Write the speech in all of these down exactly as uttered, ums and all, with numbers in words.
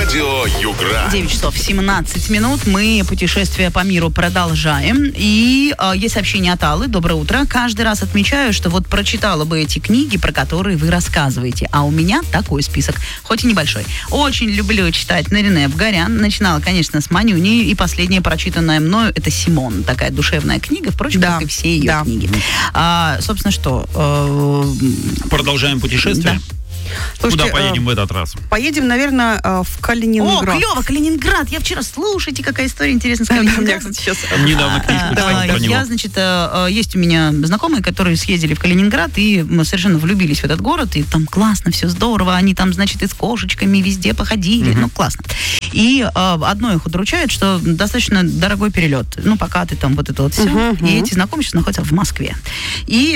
Радио Югра. девять часов семнадцать минут. Мы путешествие по миру продолжаем. И э, есть сообщение от Аллы. Доброе утро. Каждый раз отмечаю, что вот прочитала бы эти книги, про которые вы рассказываете. А у меня такой список, хоть и небольшой. Очень люблю читать Нарине Абгарян. Начинала, конечно, с Манюни. И последняя прочитанная мною — это «Симон». Такая душевная книга, впрочем, да. как и все ее да. книги. А, собственно, что? Э, Продолжаем путешествие? Да. Слушайте, куда поедем э, в этот раз? Поедем, наверное, э, в Калининград. О, клево, Калининград. Я вчера, слушайте, какая история интересная с Калининградом. сейчас... Недавно книжку читал про него. Я, значит, есть у меня знакомые, которые съездили в Калининград и совершенно влюбились в этот город, и там классно, все здорово, они там, значит, и с кошечками везде походили, ну, классно. И одно их удручает, что достаточно дорогой перелет, ну, пока ты там вот это вот все, и эти знакомые сейчас находятся в Москве. И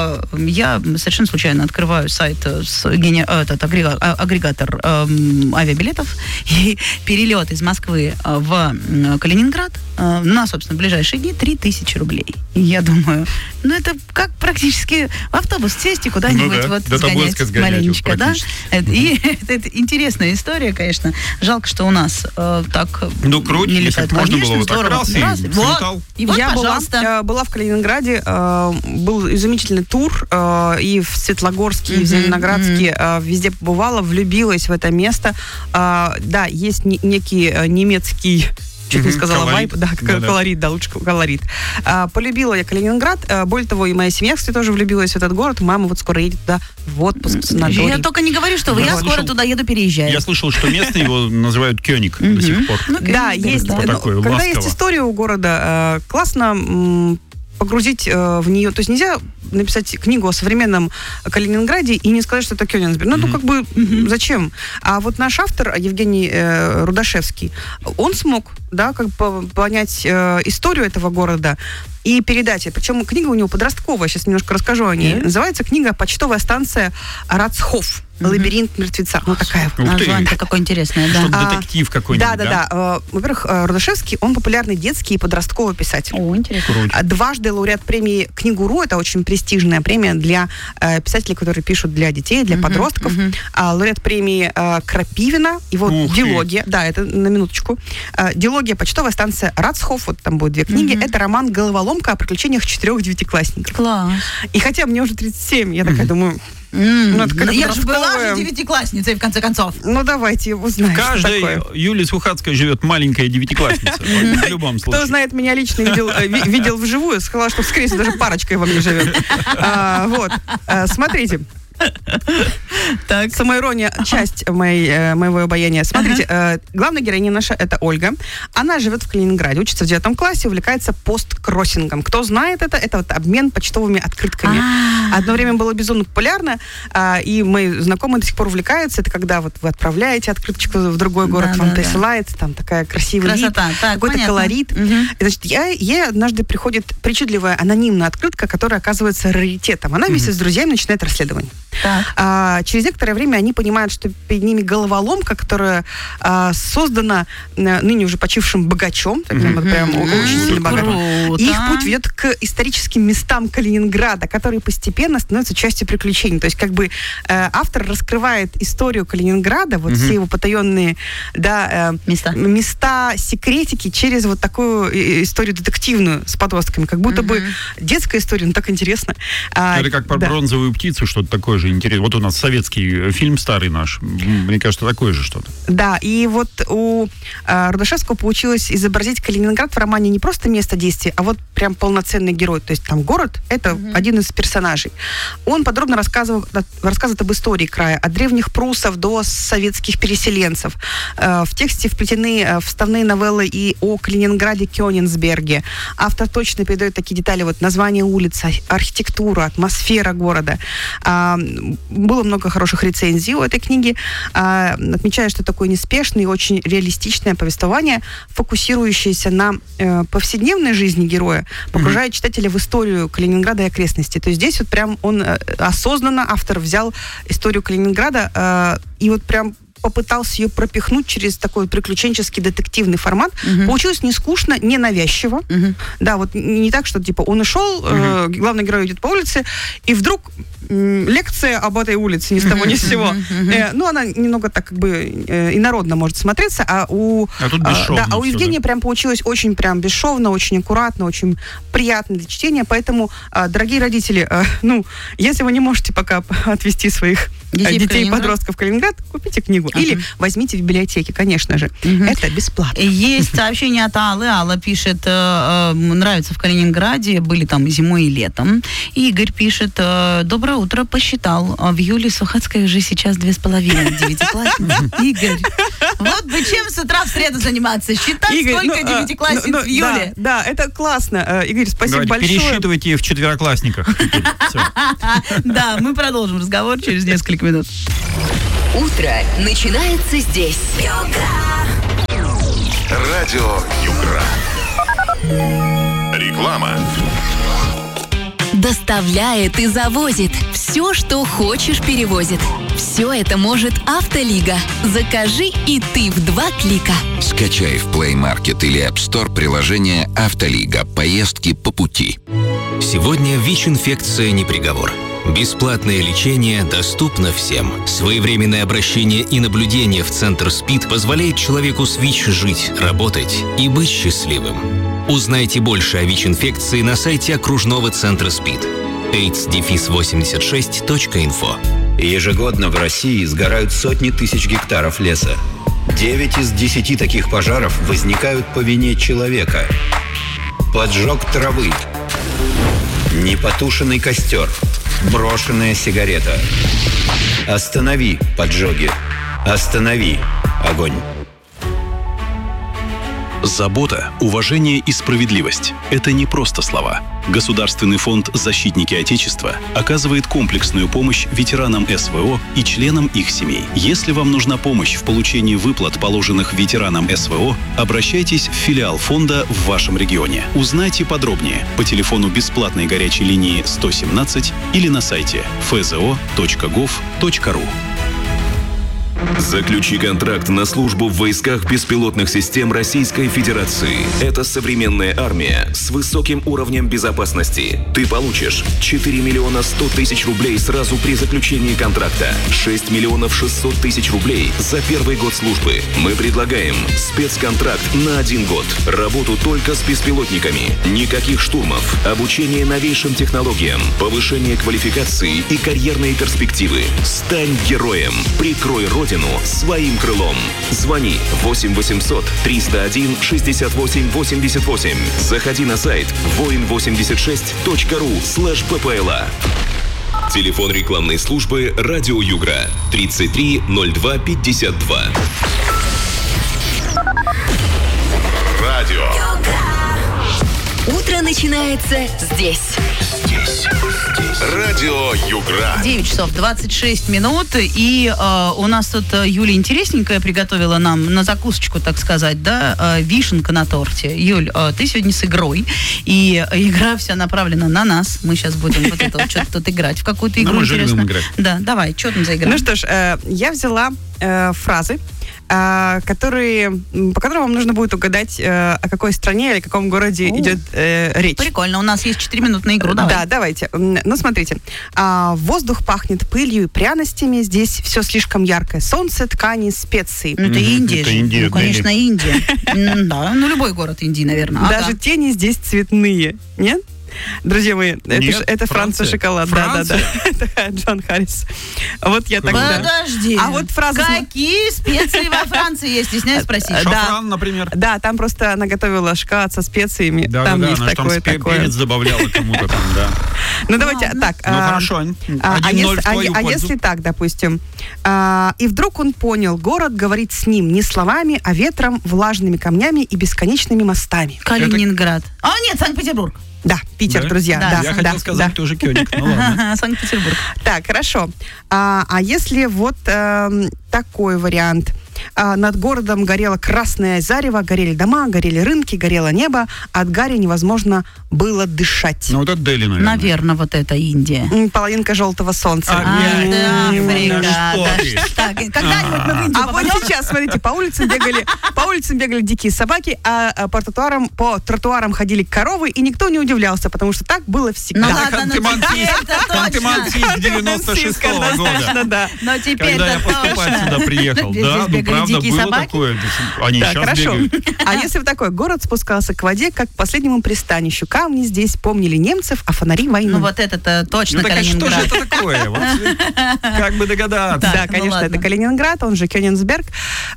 я совершенно случайно открываю сайт с гени... этот агрегатор э, авиабилетов, и перелет из Москвы в Калининград э, на, собственно, ближайшие дни три тысячи рублей. И я думаю, ну это как практически в автобус сесть и куда-нибудь ну, да. вот До сгонять, сгонять маленечко, вот да? Это, и это, это интересная история, конечно. Жалко, что у нас э, так ну, круть, не если летает. можно Конечно, было вот так здорово. раз и раз, слетал. вот. И вот, я пожалуйста. была, была в Калининграде, э, был изумительный тур, э, и в Светлогорске, и в Зеленоградске, э, везде побывала, влюбилась в это место. Э, да, есть не, некий э, немецкий... Чуть не сказала колорит. вайб, да, да, колорит, да, лучше колорит. А, полюбила я Калининград. А, более того, и моя семья, кстати, тоже влюбилась в этот город. Мама вот скоро едет туда в отпуск в санаторий. Я только не говорю, что вы, я, я скоро туда еду, переезжаю. Я слышал, что местные его называют Кёник до сих пор. Да, есть. Когда есть история у города, классно погрузить э, в нее. То есть нельзя написать книгу о современном Калининграде и не сказать, что это Кёнигсберг. Ну, mm-hmm. ну как бы mm-hmm. зачем? А вот наш автор, Евгений э, Рудашевский, он смог, да, как бы понять э, историю этого города и передать. Причем книга у него подростковая, сейчас немножко расскажу о ней. Mm-hmm. Называется книга «Почтовая станция Рацхоф. Лабиринт мертвеца». Ну, такая вот. Название какое интересное, да. Что-то детектив какой-нибудь, да? Да, да, да. Во-первых, Рудашевский, он популярный детский и подростковый писатель. О, интересно. Круть. Дважды лауреат премии «Книгу.ру». Это очень престижная премия для э, писателей, которые пишут для детей, для uh-huh, подростков. Uh-huh. А, лауреат премии э, Крапивина. Его Ух дилогия. Ты. Да, это на минуточку. Э, дилогия «Почтовая станция Рацхоф». Вот там будут две книги. Uh-huh. Это роман «Головоломка» о приключениях четырех девятиклассников. Класс. И хотя мне уже тридцать семь, я такая uh-huh. думаю... Mm, ну, это я же была же девятиклассницей, в конце концов. Ну, давайте узнаем, в каждой Юлии Сухацкой живет маленькая девятиклассница. В любом случае. Кто знает меня лично, видел вживую, сказала, что, скорее всего, даже парочкой во мне живет. Вот. Смотрите. Так. Самоирония, часть моей, моего обаяния. Смотрите, uh-huh. э, главная героиня наша — это Ольга. Она живет в Калининграде, учится в девятом классе, увлекается посткроссингом. Кто знает это, это вот обмен почтовыми открытками. А-а-а. Одно время было безумно популярно, э, и мои знакомые до сих пор увлекаются. Это когда вот вы отправляете открыточку в другой город, да, вам да, присылается, да. Там такая красивая красота, вид, так, какой-то понятно. колорит. Угу. И, значит, я, ей однажды приходит причудливая анонимная открытка, которая оказывается раритетом. Она вместе угу. с друзьями начинает расследование. А, через некоторое время они понимают, что перед ними головоломка, которая а, создана а, ныне уже почившим богачом, так, mm-hmm. вот, прям mm-hmm. очень сильно богатым. И их путь ведет к историческим местам Калининграда, которые постепенно становятся частью приключений. То есть как бы э, автор раскрывает историю Калининграда, вот mm-hmm. все его потаенные да, э, места. места, секретики через вот такую историю детективную с подростками. Как будто mm-hmm. бы детская история, но так интересно. А, это как про да. бронзовую птицу, что-то такое же интересно. Вот у нас советский фильм старый наш. Мне кажется, такое же что-то. Да, и вот у э, Рудашевского получилось изобразить Калининград в романе не просто место действия, а вот прям полноценный герой. То есть там город — это mm-hmm. один из персонажей. Он подробно рассказывал, рассказывает об истории края, от древних пруссов до советских переселенцев. Э, в тексте вплетены вставные новеллы и о Калининграде, Кёнигсберге. Автор точно передает такие детали, вот название улицы, архитектура, атмосфера города. Э, было много хороших рецензий у этой книги. Э, отмечаю, что такое неспешное и очень реалистичное повествование, фокусирующееся на э, повседневной жизни героя, погружает mm-hmm. читателя в историю Калининграда и окрестностей. То есть здесь вот прям он э, осознанно, автор взял историю Калининграда э, и вот прям попытался ее пропихнуть через такой приключенческий детективный формат. Мгм. Получилось не скучно, не навязчиво. Мгм. Да, вот не так, что типа он ушел, э, главный герой идет по улице, и вдруг м, лекция об этой улице ни с того ни с сего. Э, ну, она немного так как бы э, инородно может смотреться, а у, А тут а, бесшовно да, а у всё, Евгения прям получилось очень прям бесшовно, очень аккуратно, очень приятно для чтения, поэтому, а, дорогие родители, а, ну, если вы не можете пока отвезти своих а, Детей в детей и Калининград? подростков в Калининград, купите книгу. Ага. Или возьмите в библиотеке, конечно же. Мгм. Это бесплатно. Есть сообщение от Аллы. Алла пишет, э, э, нравится в Калининграде, были там и зимой, и летом. И Игорь пишет, э, доброе утро, посчитал, а в Юле Сухацкой уже сейчас две с половиной девятиклассницы. Игорь, вот бы чем с утра в среду заниматься, считать, Игорь, сколько ну, а, девятиклассниц ну, ну, в Юле. Да, да, это классно. Э, Игорь, спасибо Давайте, большое. пересчитывайте в четвероклассниках. Всё. Да, мы продолжим разговор через несколько минут. Утро начинается здесь. Радио Югра. Реклама. Доставляет и завозит. Все, что хочешь, перевозит. Все это может Автолига. Закажи и ты в два клика. Скачай в Play Market или App Store приложение «Автолига». Поездки по пути. Сегодня ВИЧ-инфекция не приговор. Бесплатное лечение доступно всем. Своевременное обращение и наблюдение в Центр СПИД позволяет человеку с ВИЧ жить, работать и быть счастливым. Узнайте больше о ВИЧ-инфекции на сайте окружного центра СПИД эйдс восемьдесят шесть точка инфо. Ежегодно в России сгорают сотни тысяч гектаров леса. Девять из десяти таких пожаров возникают по вине человека. Поджог травы, непотушенный костер, брошенная сигарета. Останови поджоги. Останови огонь. Забота, уважение и справедливость – это не просто слова. Государственный фонд «Защитники Отечества» оказывает комплексную помощь ветеранам СВО и членам их семей. Если вам нужна помощь в получении выплат, положенных ветеранам СВО, обращайтесь в филиал фонда в вашем регионе. Узнайте подробнее по телефону бесплатной горячей линии сто семнадцать или на сайте эф зэ о точка гов точка ру. Заключи контракт на службу в войсках беспилотных систем Российской Федерации. Это современная армия с высоким уровнем безопасности. Ты получишь четыре миллиона сто тысяч рублей сразу при заключении контракта, шесть миллионов шестьсот тысяч рублей за первый год службы. Мы предлагаем спецконтракт на один год. Работу только с беспилотниками. Никаких штурмов. Обучение новейшим технологиям. Повышение квалификации и карьерные перспективы. Стань героем. Прикрой родину своим крылом. Звони восемь восемьсот триста один шестьдесят восемь восемьдесят восемь. Заходи на сайт воин восемьдесят шесть точка ру слэш ппла. Телефон рекламной службы «Радио Югра» тридцать три ноль два пятьдесят два. Радио. Утро начинается здесь. Здесь. Радио Югра. девять часов двадцать шесть минут, и э, у нас тут э, Юля интересненькая приготовила нам на закусочку, так сказать, да, э, вишенка на торте. Юль, э, ты сегодня с игрой, и э, игра вся направлена на нас. Мы сейчас будем вот это вот что-то тут играть в какую-то игру. Ну, мы же интересно. любим играть. Да, давай, что там за игра? Ну что ж, э, я взяла э, фразы, э, которые, м, по которым вам нужно будет угадать, э, о какой стране или каком городе О. идет э, речь. Прикольно, у нас есть четыре минуты на игру, давай. Да, давайте. М, Ну, смотрите. А, воздух пахнет пылью и пряностями. Здесь все слишком яркое. Солнце, ткани, специи. Ну, это Мгм, Индия это же. Индия, Ну, конечно, Индия. М, Да, ну, любой город Индии, наверное. Ага. Даже тени здесь цветные. Нет? Друзья мои, это, Нет, ж- это Франция, Франция. шоколад. Да, да, да. Это Джон Харрис. Вот я тогда. Подожди. А вот фраза... Какие специи во Франции есть? Стесняюсь спросить. Да. Шафран, например. Да, там просто она готовила шоколад со специями. Да, там да, да, есть она же там такое, спе- такое. перец добавляла кому-то там, да. Ну, давайте Ладно. так. Ну, а, хорошо, Ань. А, а один ноль если, в твою а, а пользу. если так, допустим, а, и вдруг он понял, город говорит с ним не словами, а ветром, влажными камнями и бесконечными мостами. Калининград. А, нет, Санкт-Петербург. Да, Питер, Да? друзья. Да, Да, Я да, хотел да. сказать тоже Кёник. Ну ладно. Санкт-Петербург. Так, хорошо. А, а если вот эм, такой вариант? А, над городом горело красное зарево, горели дома, горели рынки, горело небо. От гари невозможно было дышать. Ну, вот это Дели, наверное. Наверное, вот это Индия. М, Половинка желтого солнца. А, А, да, ну, Африка, что да, ты? что- так, когда-нибудь мы в Индию А вот попадем? сейчас, смотрите, по улицам бегали, по улицам бегали дикие собаки, а а по тротуарам, по тротуарам ходили коровы, и никто не удивлялся, потому что так было всегда. Ну Да, ладно, ну Ханты-Мансийск, теперь это точно. Ханты-Мансийск девяносто шестого Однозначно, года. да. Но теперь Когда я это поступать точно. сюда приехал. Здесь Да, ну бегали правда, дикие было собаки. такое. Они Так, сейчас хорошо. бегают. А если в такой город спускался к воде, как к последнему пристанищу, камни здесь помнили немцев, а фонари войну. Ну вот это-то точно Ну так а что же Калининград. это такое? Вот, как бы догадаться. Да, ну конечно, ладно. это Калининград, он же Кёнигсберг.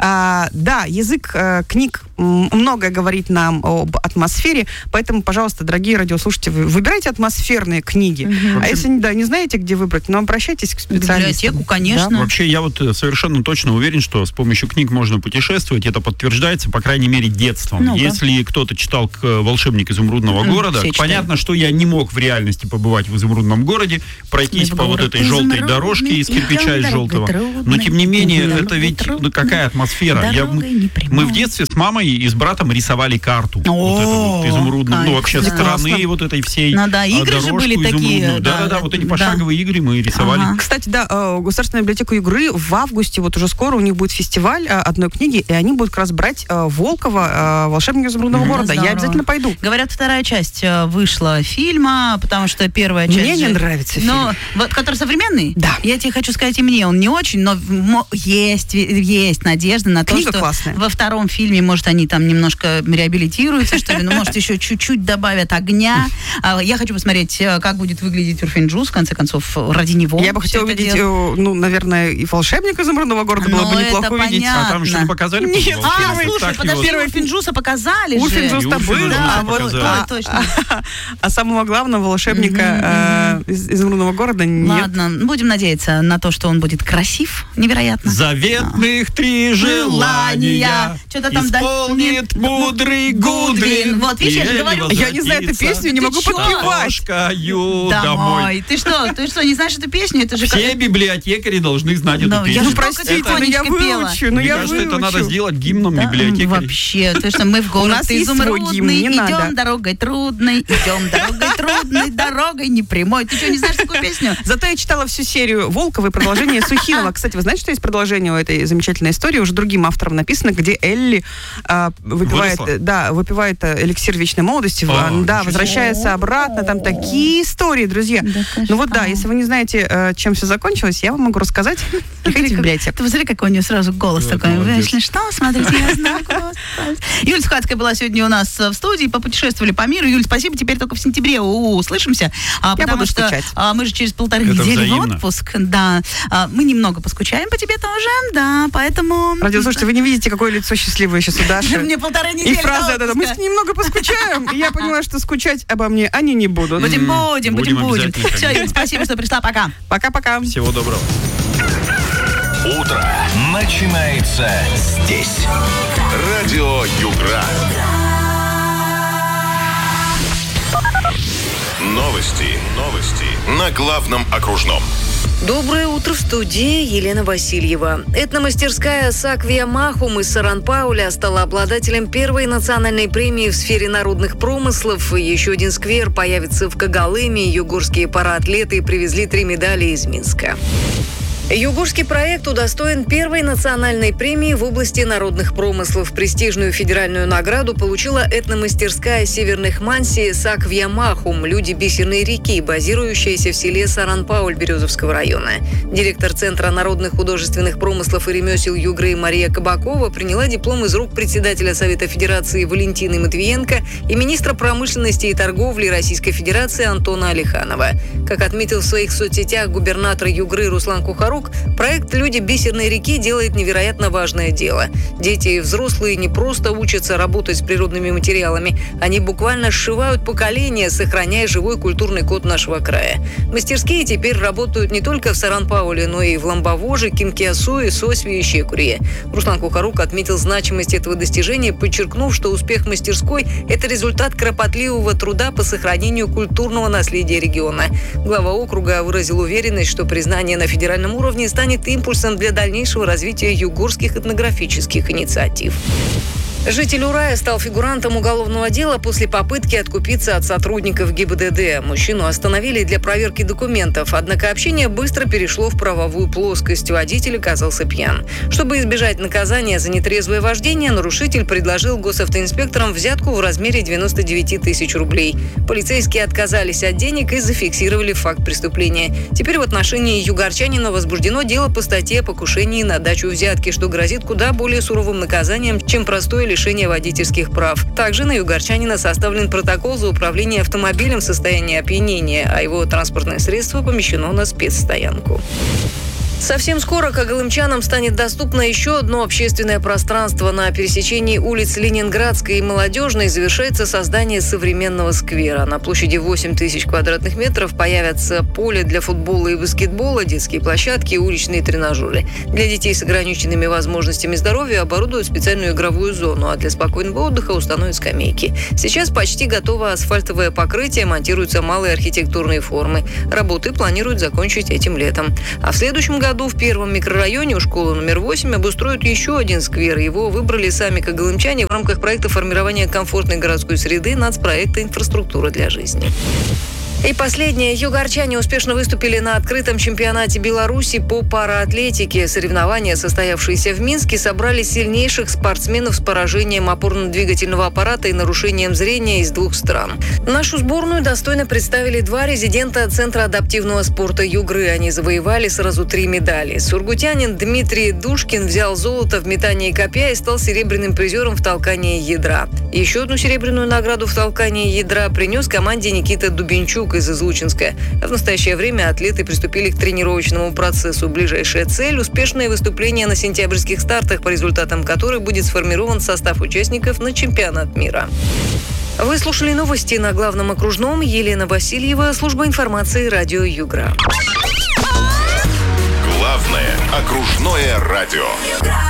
А, да, язык э, книг м, многое говорит нам об атмосфере, поэтому, пожалуйста, дорогие радиослушатели, вы выбирайте атмосферные книги. А если да, не знаете, где выбрать, ну, обращайтесь к В специалистам. библиотеку, конечно. Вообще, я вот э, совершенно точно уверен, что с помощью книг можно путешествовать. Это подтверждается, по крайней мере, детством. Ну-ка. Если кто-то читал к- «Волшебник изумрудного Мгм, города», все читали. понятно, что я не мог в реальности побывать в изумрудном городе, пройтись В по вот город этой желтой изумрудный, дорожке из кирпича идем из дорогой желтого. трудной, Но, тем не менее, идем это дорогой ведь ну, трудной, какая атмосфера. Я- дорогой мы, непрямой. мы в детстве с мамой и с братом рисовали карту. О, вот это вот изумрудную, ну, кайф, вообще да. страны Классно. вот этой всей Ну да, а, игры же дорожку были такие, изумрудную. да, Да-да-да, вот эти да. пошаговые игры мы рисовали. Ага. Кстати, да, э, Государственная библиотека Югры в августе, вот уже скоро у них будет фестиваль э, одной книги, и они будут как раз брать э, Волкова, э, «Волшебник изумрудного Мгм. города». Здорово. Я обязательно пойду. Говорят, вторая часть э, вышла фильма, потому что первая часть... Мне не же- нравится Но, вот, который современный? Да. Я тебе хочу сказать, и мне он не очень, но мо- есть, есть надежда на то, Книга что классная. во втором фильме, может, они там немножко реабилитируются, что ли, ну, может, еще чуть-чуть добавят огня. А, Я хочу посмотреть, э, как будет выглядеть Урфин-Джуз, в конце концов, ради него. Я бы всё хотела это увидеть, дело. э, ну, наверное, и «Волшебник изумрудного города» было Ну, бы это неплохо увидеть. понятно. А там что-то показали? Нет, по А, «Волшебнику»? слушай, Так подожди, его- Урфин-Джуса показали же. Урфин-Джуз-то И был, Урфин-Джуса а вот показали. Ой, а, точно. а самого главного волшебника э, из изумрудного города нет. Ладно, будем надеяться на то, что он будет красив, невероятно. Заветных три желания Что-то там да- исполнит мудрый Гудвин. Вот, видишь, я же говорю. Я не знаю эту песню, не Ты могу чё? подпевать. Домой. Домой. Ты что, ты что, не знаешь эту песню? Это же Все как- библиотекари должны знать Ну, эту я песню. же Ну, простите, только ну я тихонечко пела. выучу, ну Мне я кажется, это выучу. надо сделать гимном Да, библиотекарей. вообще, то что мы в город нас есть свой изумрудный, гимн, не идем надо. дорогой трудной, идем дорогой трудной, дорогой непрямой. Ты что, не знаешь такую песню? Зато я читала всю серию Волкова и продолжение Сухинова. Кстати, вы знаете, что есть продолжение у этой замечательной истории, уже другим автором написано, где Элли а, выпивает, Выросла? да, выпивает а, эликсир вечной молодости, в- А, а, да, ничего возвращается обратно, там такие истории, друзья. Да ты Ну вот что? да, если вы не знаете, э, чем все закончилось, я вам могу рассказать. Приходите в библиотеку. Ты посмотри, какой у нее сразу голос Вот такой. молодец. Если что, смотрите, я знаю голос. Юль Сухацкая была сегодня у нас э, в студии, попутешествовали по миру. Юль, спасибо, теперь только в сентябре у- услышимся. а, Я потому буду что скучать. а, мы же через полторы Это недели в взаимно. отпуск. Да, А, мы немного поскучаем по тебе тоже, да, поэтому... Радиослушайте, вы не видите, какое лицо счастливое сейчас у Даши. Мне полторы недели И фраза до эта, мы отпуска. немного поскучаем, и я поняла, что скучать обо мне они не будут. Будем, будем, будем, Будем будем. обязательно, Все, конечно. Юль, спасибо, что пришла, пока. Пока-пока. Всего доброго. Утро начинается здесь. Радио Югра. Новости. Новости. На главном окружном. Доброе утро, в студии Елена Васильева. Этномастерская «Саквия Махум» из Саран-Пауля стала обладателем первой национальной премии в сфере народных промыслов. Еще один сквер появится в Когалыме. Югорские параатлеты привезли три медали из Минска. Югорский проект удостоен первой национальной премии в области народных промыслов. Престижную федеральную награду получила этномастерская северных Манси «Саквия Махум» «Люди бисерной реки», базирующаяся в селе Саран-Пауль Березовского района. Директор Центра народных художественных промыслов и ремесел Югры Мария Кабакова приняла диплом из рук председателя Совета Федерации Валентины Матвиенко и министра промышленности и торговли Российской Федерации Антона Алиханова. Как отметил в своих соцсетях губернатор Югры Руслан Кухарук, проект «Люди бисерной реки» делает невероятно важное дело. Дети и взрослые не просто учатся работать с природными материалами, они буквально сшивают поколения, сохраняя живой культурный код нашего края. Мастерские теперь работают не только в Саран-Пауле, но и в Ламбовоже, Кимкиасуе, Сосве и Щекурье. Руслан Кухарук отметил значимость этого достижения, подчеркнув, что успех мастерской – это результат кропотливого труда по сохранению культурного наследия региона. Глава округа выразил уверенность, что признание на федеральном уровне уровне станет импульсом для дальнейшего развития югорских этнографических инициатив. Житель Урая стал фигурантом уголовного дела после попытки откупиться от сотрудников ГИБДД. Мужчину остановили для проверки документов, однако общение быстро перешло в правовую плоскость. Водитель оказался пьян. Чтобы избежать наказания за нетрезвое вождение, нарушитель предложил госавтоинспекторам взятку в размере девяносто девять тысяч рублей. Полицейские отказались от денег и зафиксировали факт преступления. Теперь в отношении югорчанина возбуждено дело по статье о покушении на дачу взятки, что грозит куда более суровым наказанием, чем простое лишение лишения водительских прав. Также на югорчанина составлен протокол за управление автомобилем в состоянии опьянения, а его транспортное средство помещено на спецстоянку. Совсем скоро когалымчанам станет доступно еще одно общественное пространство. На пересечении улиц Ленинградской и Молодежной завершается создание современного сквера. На площади восемь тысяч квадратных метров появятся поле для футбола и баскетбола, детские площадки и уличные тренажеры. Для детей с ограниченными возможностями здоровья оборудуют специальную игровую зону, а для спокойного отдыха установят скамейки. Сейчас почти готово асфальтовое покрытие, монтируются малые архитектурные формы. Работы планируют закончить этим летом. А в следующем году году в первом микрорайоне у школы номер восемь обустроят еще один сквер. Его выбрали сами когалымчане в рамках проекта формирования комфортной городской среды нацпроекта «Инфраструктура для жизни». И последнее. Югорчане успешно выступили на открытом чемпионате Беларуси по параатлетике. Соревнования, состоявшиеся в Минске, собрали сильнейших спортсменов с поражением опорно-двигательного аппарата и нарушением зрения из двух стран. Нашу сборную достойно представили два резидента Центра адаптивного спорта Югры. Они завоевали сразу три медали. Сургутянин Дмитрий Душкин взял золото в метании копья и стал серебряным призером в толкании ядра. Еще одну серебряную награду в толкании ядра принес команде Никита Дубенчук из Излучинска. В настоящее время атлеты приступили к тренировочному процессу. Ближайшая цель – успешное выступление на сентябрьских стартах, по результатам которых будет сформирован состав участников на чемпионат мира. Вы слушали новости на Главном окружном. Елена Васильева, служба информации радио Югра. Главное окружное радио.